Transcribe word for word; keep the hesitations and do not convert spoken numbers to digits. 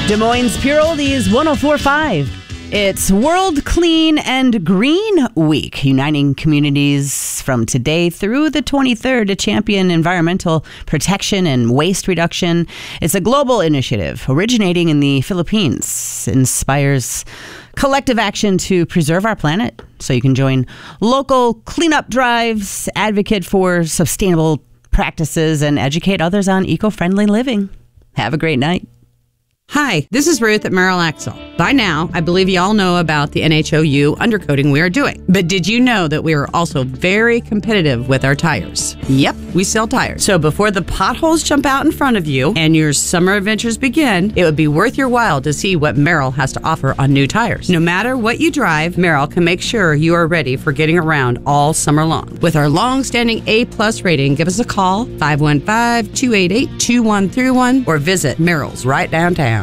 Des Moines Pure Oldies one oh four point five. It's World Clean and Green Week, uniting communities from today through the twenty-third to champion environmental protection and waste reduction. It's a global initiative originating in the Philippines. It inspires collective action to preserve our planet. So you can join local cleanup drives, advocate for sustainable practices, and educate others on eco-friendly living. Have a great night. Hi, this is Ruth at Merrill Axle. By now, I believe you all know about the N H O U undercoating we are doing. But did you know that we are also very competitive with our tires? Yep, we sell tires. So before the potholes jump out in front of you and your summer adventures begin, it would be worth your while to see what Merrill has to offer on new tires. No matter what you drive, Merrill can make sure you are ready for getting around all summer long. With our long-standing A-plus rating, give us a call, five one five, two eight eight, two one three one, or visit Merrill's right downtown.